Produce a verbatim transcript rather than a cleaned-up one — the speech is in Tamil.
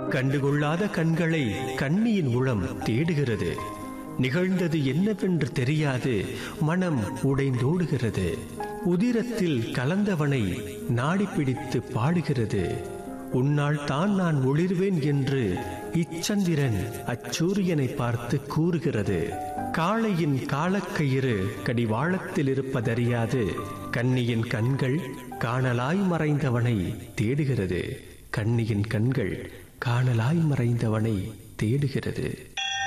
கண்டுகொள்ளாத கண்களை கண்ணியின் உளம் தேடுகிறது. நிகழ்ந்தது என்னவென்று தெரியாது மனம் உடைந்தோடுகிறது. உதிரத்தில் கலந்தவனை நாடி பிடித்து பாடுகிறது. உன்னால் தான் நான் ஒளிர்வேன் என்று இச்சந்திரன் அச்சூரியனை பார்த்து கூறுகிறது. காளையின் காலக்கயிறு கடிவாளத்தில் இருப்பதறியாது கண்ணியின் கண்கள் காணலாய் மறைந்தவனை தேடுகிறது. கண்ணியின் கண்கள் காணலாய் மறைந்தவனை தேடுகிறது.